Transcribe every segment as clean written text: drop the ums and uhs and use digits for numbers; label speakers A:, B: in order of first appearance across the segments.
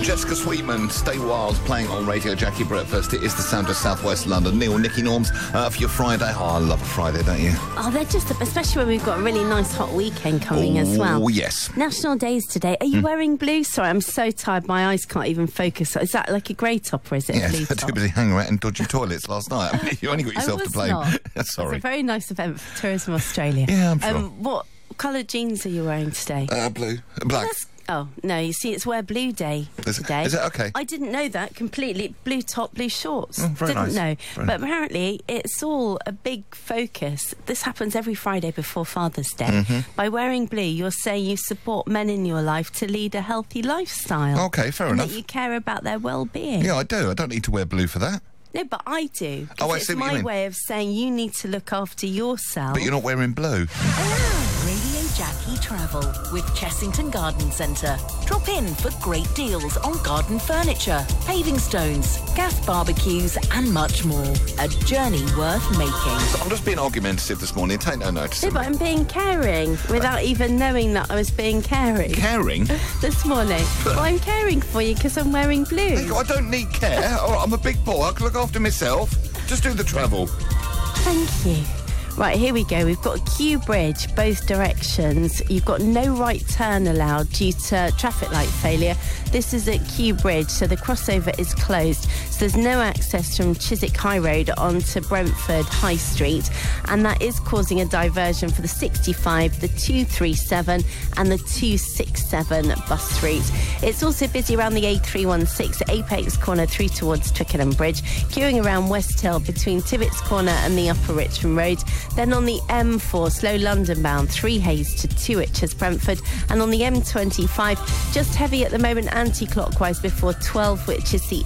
A: Jessica Sweetman, Stay Wild, playing on Radio Jackie Breakfast. It is the sound of South West London. Neil, Nicky Norms, for your Friday. Oh, I love a Friday, don't you?
B: Oh, they're just, especially when we've got a really nice hot weekend coming as well.
A: Oh, yes.
B: National Days today. Are you wearing blue? Sorry, I'm so tired. My eyes can't even focus. Is that like a grey top or is it a blue top?
A: Too busy hanging around in dodgy toilets last night. I mean, you only got yourself to blame. Sorry.
B: It's a very nice event for Tourism Australia.
A: Yeah, I'm sure.
B: What colour jeans are you wearing today?
A: Blue. Black.
B: Oh, no, you see, it's Wear Blue Day today.
A: Is it okay?
B: I didn't know that completely. Blue top, blue shorts.
A: Very
B: didn't
A: nice.
B: know.
A: Very
B: but apparently, it's all a big focus. This happens every Friday before Father's Day. By wearing blue, you're saying you support men in your life to lead a healthy lifestyle.
A: Okay, fair enough.
B: That you care about their well-being.
A: Yeah, I do. I don't need to wear blue for that.
B: No, but I do.
A: Oh, I
B: it's
A: see what you
B: my
A: mean.
B: way of saying you need to look after yourself.
A: But you're not wearing blue.
C: Radio Jackie Travel with Chessington Garden Centre. Drop in for great deals on garden furniture, paving stones, gas barbecues and much more. A journey worth making.
A: So I'm just being argumentative this morning. Take no notice
B: No,
A: of
B: but
A: me.
B: I'm being caring without even knowing that I was being caring.
A: Caring?
B: This morning. Well, I'm caring for you because I'm wearing blue.
A: I don't need care. I'm a big boy. I can look after myself. Just do the travel.
B: Thank you. Right, here we go. We've got Kew Bridge, both directions. You've got no right turn allowed due to traffic light failure. This is at Kew Bridge, so the crossover is closed. So there's no access from Chiswick High Road onto Brentford High Street. And that is causing a diversion for the 65, the 237 and the 267 bus route. It's also busy around the A316 at Apex Corner through towards Twickenham Bridge, queuing around West Hill between Tibbets Corner and the Upper Richmond Road. Then on the M4, slow London bound, 3 Hayes to 2 Itches, Brentford. And on the M25, just heavy at the moment anti-clockwise before 12, which is the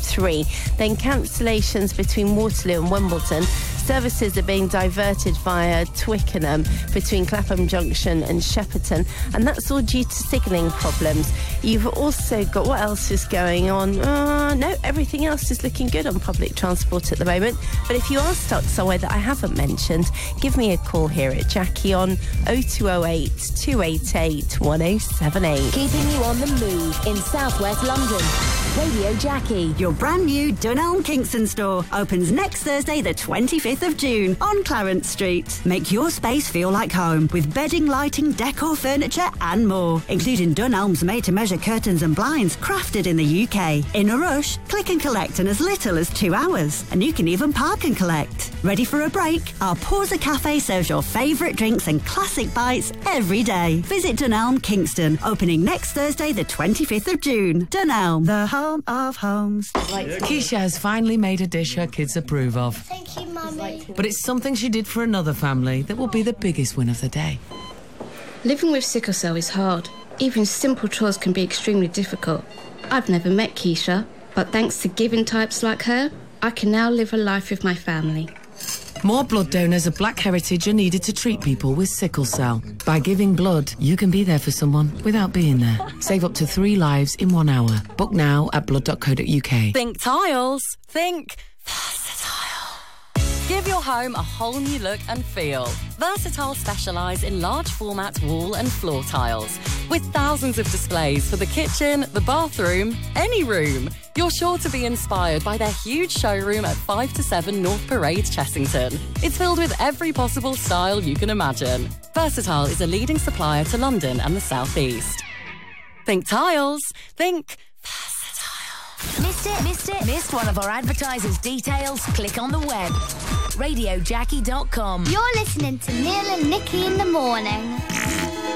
B: M3. Then cancellations between Waterloo and Wimbledon. Services are being diverted via Twickenham between Clapham Junction and Shepperton. And that's all due to signalling problems. You've also got, what else is going on? No, everything else is looking good on public transport at the moment. But if you are stuck somewhere that I haven't mentioned, give me a call here at Jackie on 0208 288 1078.
C: Keeping you on the move in South West London. Radio Jackie.
D: Your brand new Dunelm Kingston store opens next Thursday the 25th of June on Clarence Street. Make your space feel like home with bedding, lighting, decor, furniture and more, including Dunelm's made-to-measure curtains and blinds crafted in the UK. In a rush, click and collect in as little as 2 hours, and you can even park and collect. Ready for a break? Our Pausa Cafe serves your favourite drinks and classic bites every day. Visit Dunelm Kingston, opening next Thursday the 25th of June. Dunelm, the home of homes.
E: Keisha has finally made a dish her kids approve of.
F: Thank you, Mummy.
E: But it's something she did for another family that will be the biggest win of the day.
G: Living with sickle cell is hard. Even simple chores can be extremely difficult. I've never met Keisha, but thanks to giving types like her, I can now live a life with my family.
E: More blood donors of Black heritage are needed to treat people with sickle cell. By giving blood, you can be there for someone without being there. Save up to 3 lives in 1 hour. Book now at blood.co.uk.
C: Think tiles. Think Versatile. Give your home a whole new look and feel. Versatile specialise in large format wall and floor tiles. With thousands of displays for the kitchen, the bathroom, any room. You're sure to be inspired by their huge showroom at 5 to 7 North Parade, Chessington. It's filled with every possible style you can imagine. Versatile is a leading supplier to London and the South East. Think tiles. Think Versatile.
H: Missed one of our advertisers' details? Click on the web. RadioJackie.com.
F: You're listening to Neil and Nikki in the morning.